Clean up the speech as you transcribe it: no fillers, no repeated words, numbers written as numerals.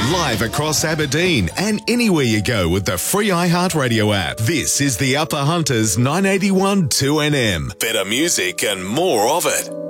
Live across Aberdeen and anywhere you go with the free iHeartRadio app. This is the Upper Hunters 981 2NM. Better music and more of it.